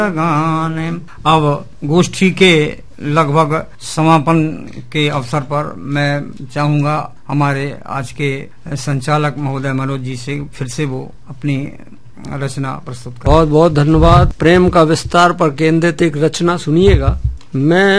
गाने। अब गोष्ठी के लगभग समापन के अवसर पर मैं चाहूंगा हमारे आज के संचालक महोदय मनोज जी से फिर से वो अपनी रचना प्रस्तुत करें। बहुत बहुत धन्यवाद। प्रेम का विस्तार पर केंद्रित एक रचना सुनिएगा। मैं